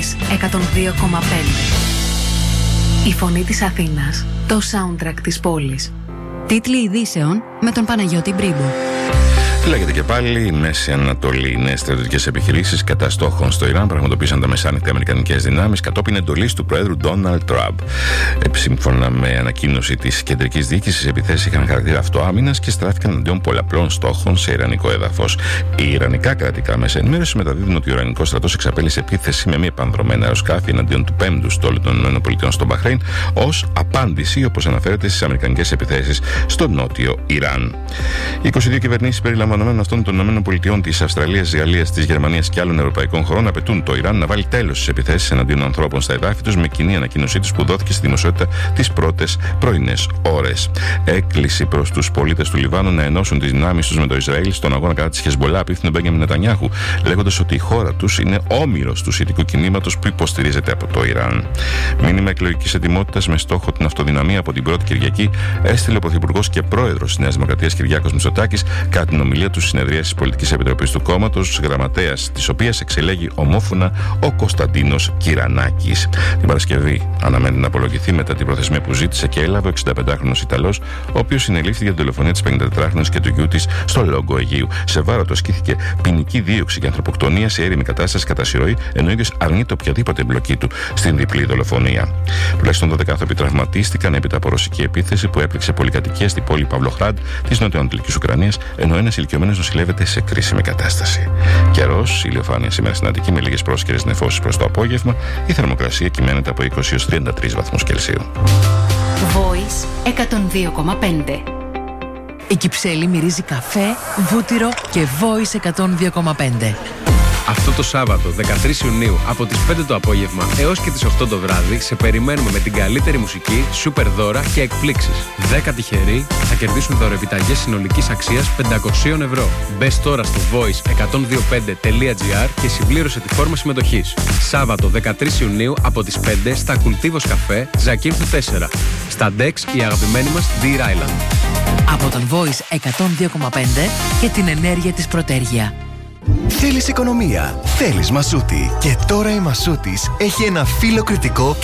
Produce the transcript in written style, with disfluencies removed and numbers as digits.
Voice 102,5. Η φωνή της Αθήνας, το soundtrack της πόλης. Τίτλοι ειδήσεων με τον Παναγιώτη Μπρίμπο. Λέγεται και πάλι, η Μέση Ανατολή. Νέες στρατιωτικές επιχειρήσεις κατά στόχων στο Ιράν πραγματοποίησαν τα μεσάνυχτα αμερικανικές δυνάμεις κατόπιν εντολής του Προέδρου Ντόναλντ Τραμπ. Σύμφωνα με ανακοίνωση της κεντρικής διοίκησης, οι επιθέσεις είχαν χαρακτήρα αυτοάμυνας και στράφηκαν εναντίον πολλαπλών στόχων σε ιρανικό έδαφος. Οι ιρανικά κρατικά μέσα ενημέρωση μεταδίδουν ότι ο Ιρανικός στρατός εξαπέλυσε επίθεση με μη επανδρομένα αεροσκάφη εναντίον του 5ου στόλου των ΗΠΑ στο Μπαχρέιν ως απάντηση, όπως αναφέρεται, στις αμερικανικές επιθέσεις στο νότιο Ιράν. 22 κυβερνήσεις περιλαμβανομένων αυτών των ΗΠΑ, της Αυστραλίας, Γαλλίας, της Γερμανίας και άλλων ευρωπαϊκών χωρών απαιτούν το Ιράν να βάλει τέλος στις επιθέσεις εναντίον ανθρώπων στα εδάφη τους, με κοινή ανακοίνωσή τους που δόθηκε στη δημοσιότητα τις πρώτες πρωινές ώρες. Έκκληση προς τους πολίτες του Λιβάνου να ενώσουν τις δυνάμεις τους με το Ισραήλ στον αγώνα κατά της Χεσμολάχ, απίφθινε ο Μπένιαμιν Νετανιάχου, λέγοντας ότι η χώρα τους είναι όμηρος του σιητικού κινήματος που υποστηρίζεται από το Ιράν. Μήνυμα εκλογικής ετοιμότητας με στόχο την αυτοδυναμία από την πρώτη Κυριακή έστειλε ο Πρωθυπουργός και Πρόεδρος της Νέας Δημοκρατίας Κυριάκος Μητσοτάκης κατά την ομιλία του συνεδρίας της Πολιτικής Επιτροπής του κόμματος, γραμματέας της οποίας εξελέγει ομόφωνα ο Κωνσταντίνος Κυρανάκης. Την Παρασκευή αναμένεται να απολογηθεί μετά την προθεσμία που ζήτησε και έλαβε ο 65χρονος Ιταλός, ο οποίος συνελήφθη για την δολοφονία της 54χρονης και του γιού της στο Λόγκο Αιγαίου. Σε βάρος του ασκήθηκε ποινική δίωξη και ανθρωποκτονία σε έρημη κατάσταση κατά συρροή, ενώ ο ίδιος αρνείται οποιαδήποτε εμπλοκή του στην διπλή δολοφονία. Τουλάχιστον 12 άνθρωποι τραυματίστηκαν έπειτα από ρωσική επίθεση που έπληξε πολυκατοικία στην πόλη Παυλοχράντ της νοτιοανατολικής Ουκρανίας, ενώ ένας ηλικιωμένος νοσηλεύεται σε κρίσιμη κατάσταση. Καιρός, ηλιοφάνεια σήμερα στην Αττική με λίγες πρόσκαιρες νεφώσεις προς το απόγευμα. Η θερμοκρασία κυμαίνεται από 20 έως 33 βαθμούς Κελσίου. Voice 102,5. Η Κυψέλη μυρίζει καφέ, βούτυρο και Voice 102,5. Αυτό το Σάββατο, 13 Ιουνίου, από τις 5 το απόγευμα έως και τις 8 το βράδυ, σε περιμένουμε με την καλύτερη μουσική, σούπερ δώρα και εκπλήξεις. 10 τυχεροί θα κερδίσουν δωρεπιταγές συνολικής αξίας 500 ευρώ. Μπες τώρα στο voice125.gr και συμπλήρωσε τη φόρμα συμμετοχής. Σάββατο, 13 Ιουνίου, από τις 5 στα Κουλτίβος Καφέ, Ζακίνθου 4. Στα Dex, η αγαπημένη μας Deer Island. Από τον Voice 102,5 και την ενέργεια της Πρωτέργεια. Θέλεις οικονομία, θέλεις Μασούτη. Και τώρα η Μασούτης έχει ένα φύλλο κριτικό